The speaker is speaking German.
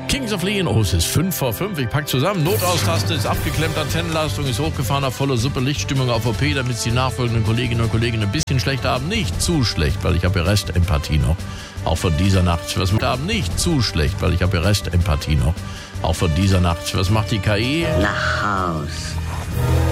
Kings of Leon, oh, es ist 5 vor 5. Ich pack zusammen. Notaustaste ist abgeklemmt, Antennenleistung ist hochgefahren, auf voller Suppe, Lichtstimmung auf OP, damit es die nachfolgenden Kolleginnen und Kollegen ein bisschen schlechter haben. Nicht zu schlecht, weil ich habe ja Restempathie noch. Auch von dieser Nacht. Was macht haben? Nicht zu schlecht, weil ich habe ja Restempathie noch. Auch von dieser Nacht. Was macht die KI? Nach Haus.